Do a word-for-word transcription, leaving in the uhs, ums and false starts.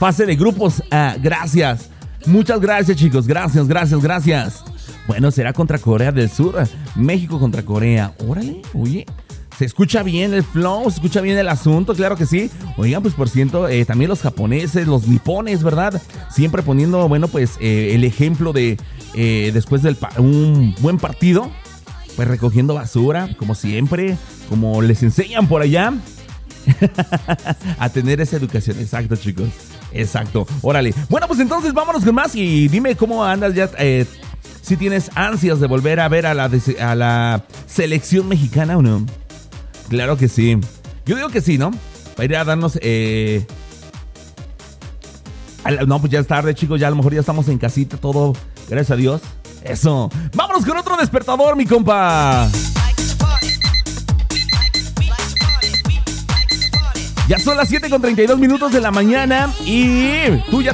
Fase de grupos, ah, gracias. Muchas gracias, chicos. Gracias, gracias, gracias. Bueno, será contra Corea del Sur. México contra Corea. Órale, oye. ¿Se escucha bien el flow? ¿Se escucha bien el asunto? Claro que sí. Oigan, pues por cierto, eh, también los japoneses, los nipones, ¿verdad? Siempre poniendo, bueno, pues eh, el ejemplo de eh, después de pa- un buen partido, pues recogiendo basura, como siempre, como les enseñan por allá. A tener esa educación. Exacto, chicos. Exacto. Órale. Bueno, pues entonces vámonos con más y dime cómo andas ya. Eh, si tienes ansias de volver a ver a la, a la selección mexicana o no. Claro que sí. Yo digo que sí, ¿no? Para ir a darnos... Eh... No, pues ya es tarde, chicos. Ya a lo mejor ya estamos en casita, todo. Gracias a Dios. Eso. Vámonos con otro despertador, mi compa. Ya son las siete con treinta y dos minutos de la mañana y tú ya